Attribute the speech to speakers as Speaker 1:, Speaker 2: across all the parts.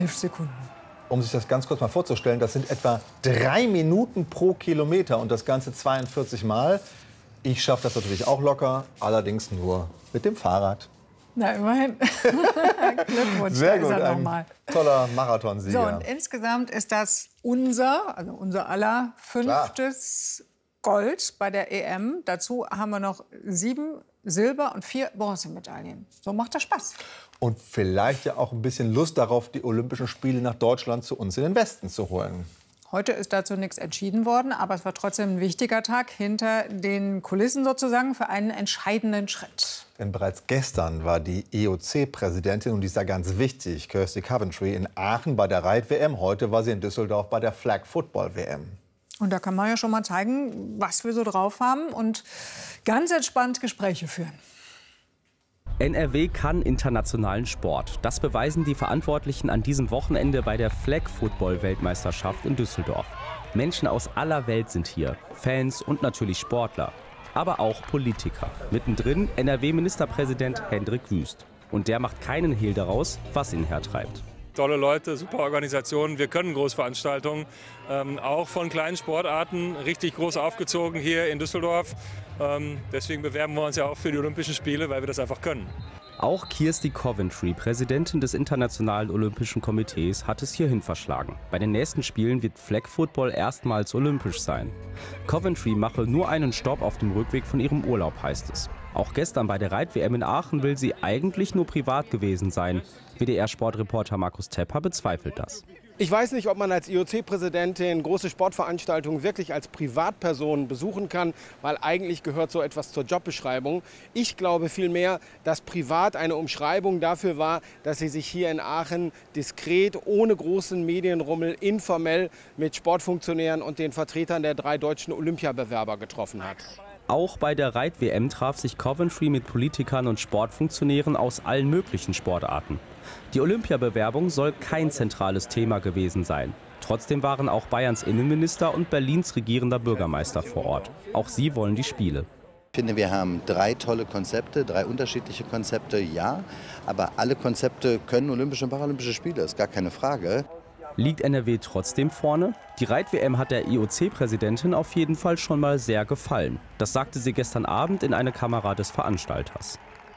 Speaker 1: 11 Sekunden.
Speaker 2: Um sich das ganz kurz mal vorzustellen, das sind etwa 3 Minuten pro Kilometer und das Ganze 42 Mal. Ich schaffe das natürlich auch locker, allerdings nur mit dem Fahrrad.
Speaker 1: Na, immerhin. Glückwunsch,
Speaker 2: sehr
Speaker 1: gut,
Speaker 2: gut, ein toller Marathonsieger.
Speaker 1: So, und insgesamt ist das unser aller 5. Gold bei der EM. Dazu haben wir noch 7 Silber- und 4 Bronzemedaillen. So macht das Spaß.
Speaker 2: Und vielleicht ja auch ein bisschen Lust darauf, die Olympischen Spiele nach Deutschland zu uns in den Westen zu holen.
Speaker 1: Heute ist dazu nichts entschieden worden, aber es war trotzdem ein wichtiger Tag hinter den Kulissen sozusagen für einen entscheidenden Schritt.
Speaker 2: Denn bereits gestern war die IOC-Präsidentin, und die ist da ganz wichtig, Kirsty Coventry, in Aachen bei der Reit-WM. Heute war sie in Düsseldorf bei der Flag-Football-WM.
Speaker 1: Und da kann man ja schon mal zeigen, was wir so drauf haben und ganz entspannt Gespräche führen.
Speaker 3: NRW kann internationalen Sport. Das beweisen die Verantwortlichen an diesem Wochenende bei der Flag-Football-Weltmeisterschaft in Düsseldorf. Menschen aus aller Welt sind hier, Fans und natürlich Sportler, aber auch Politiker. Mittendrin NRW-Ministerpräsident Hendrik Wüst. Und der macht keinen Hehl daraus, was ihn hertreibt.
Speaker 4: Tolle Leute, super Organisationen, wir können Großveranstaltungen, auch von kleinen Sportarten, richtig groß aufgezogen hier in Düsseldorf. Deswegen bewerben wir uns ja auch für die Olympischen Spiele, weil wir das einfach können.
Speaker 3: Auch Kirsty Coventry, Präsidentin des Internationalen Olympischen Komitees, hat es hierhin verschlagen. Bei den nächsten Spielen wird Flag Football erstmals olympisch sein. Coventry mache nur einen Stopp auf dem Rückweg von ihrem Urlaub, heißt es. Auch gestern bei der Reit-WM in Aachen will sie eigentlich nur privat gewesen sein. WDR-Sportreporter Markus Tepper bezweifelt das.
Speaker 5: Ich weiß nicht, ob man als IOC-Präsidentin große Sportveranstaltungen wirklich als Privatperson besuchen kann, weil eigentlich gehört so etwas zur Jobbeschreibung. Ich glaube vielmehr, dass privat eine Umschreibung dafür war, dass sie sich hier in Aachen diskret, ohne großen Medienrummel, informell mit Sportfunktionären und den Vertretern der 3 deutschen Olympiabewerber getroffen hat.
Speaker 3: Auch bei der Reit-WM traf sich Coventry mit Politikern und Sportfunktionären aus allen möglichen Sportarten. Die Olympiabewerbung soll kein zentrales Thema gewesen sein. Trotzdem waren auch Bayerns Innenminister und Berlins regierender Bürgermeister vor Ort. Auch sie wollen die Spiele.
Speaker 6: Ich finde, wir haben 3 tolle Konzepte, 3 unterschiedliche Konzepte, ja. Aber alle Konzepte können Olympische und Paralympische Spiele, ist gar keine Frage.
Speaker 3: Liegt NRW trotzdem vorne? Die Reit-WM hat der IOC-Präsidentin auf jeden Fall schon mal sehr gefallen. Das sagte sie gestern Abend in eine Kamera des Veranstalters.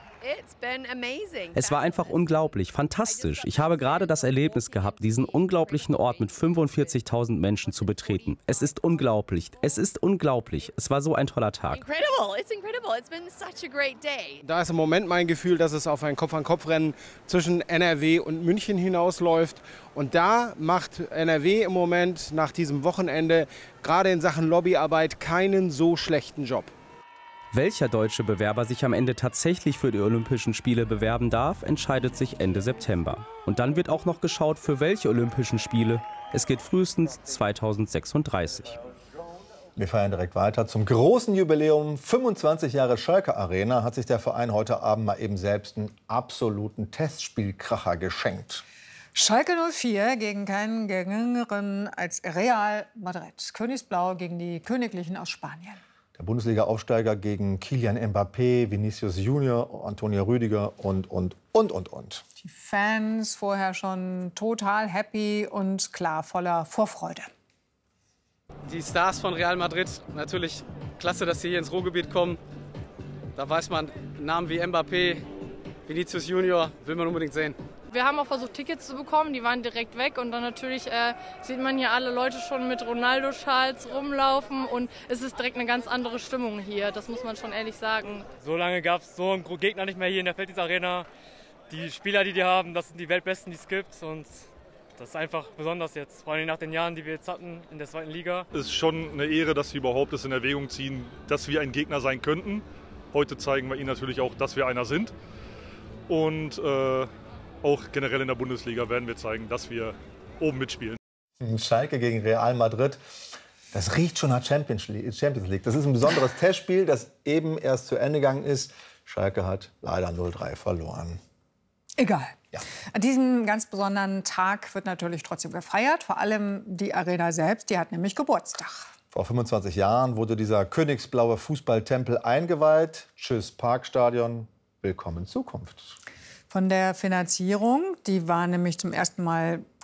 Speaker 3: Es war einfach unglaublich, fantastisch. Ich habe gerade das Erlebnis gehabt, diesen unglaublichen Ort mit 45.000 Menschen zu betreten. Es ist unglaublich, es ist unglaublich. Es war so ein toller Tag.
Speaker 5: Da ist im Moment mein Gefühl, dass es auf ein Kopf-an-Kopf-Rennen zwischen NRW und München hinausläuft. Und da macht NRW im Moment nach diesem Wochenende gerade in Sachen Lobbyarbeit keinen so schlechten Job.
Speaker 3: Welcher deutsche Bewerber sich am Ende tatsächlich für die Olympischen Spiele bewerben darf, entscheidet sich Ende September. Und dann wird auch noch geschaut, für welche Olympischen Spiele. Es geht frühestens 2036.
Speaker 2: Wir feiern direkt weiter. Zum großen Jubiläum 25 Jahre Schalke Arena hat sich der Verein heute Abend mal eben selbst einen absoluten Testspielkracher geschenkt.
Speaker 1: Schalke 04 gegen keinen geringeren als Real Madrid. Königsblau gegen die Königlichen aus Spanien.
Speaker 2: Der Bundesliga-Aufsteiger gegen Kylian Mbappé, Vinicius Junior, Antonio Rüdiger und.
Speaker 1: Die Fans vorher schon total happy und klar voller Vorfreude.
Speaker 7: Die Stars von Real Madrid, natürlich klasse, dass sie hier ins Ruhrgebiet kommen. Da weiß man, Namen wie Mbappé, Vinicius Junior will man unbedingt sehen.
Speaker 8: Wir haben auch versucht, Tickets zu bekommen, die waren direkt weg. Und dann natürlich sieht man hier alle Leute schon mit Ronaldo-Schals rumlaufen. Und es ist direkt eine ganz andere Stimmung hier, das muss man schon ehrlich sagen.
Speaker 9: So lange gab es so einen Gegner nicht mehr hier in der Felddienst Arena. Die Spieler, die haben, das sind die Weltbesten, die es gibt. Und das ist einfach besonders jetzt, vor allem nach den Jahren, die wir jetzt hatten in der 2. Liga.
Speaker 10: Es ist schon eine Ehre, dass sie überhaupt das in Erwägung ziehen, dass wir ein Gegner sein könnten. Heute zeigen wir ihnen natürlich auch, dass wir einer sind. Und auch generell in der Bundesliga werden wir zeigen, dass wir oben mitspielen.
Speaker 2: Schalke gegen Real Madrid, das riecht schon nach Champions League. Das ist ein besonderes Testspiel, das eben erst zu Ende gegangen ist. Schalke hat leider 0:3 verloren.
Speaker 1: Egal.
Speaker 2: Ja.
Speaker 1: An diesem ganz besonderen Tag wird natürlich trotzdem gefeiert. Vor allem die Arena selbst, die hat nämlich Geburtstag.
Speaker 2: Vor 25 Jahren wurde dieser königsblaue Fußballtempel eingeweiht. Tschüss Parkstadion, willkommen Zukunft.
Speaker 1: Von der Finanzierung, die war nämlich zum ersten Mal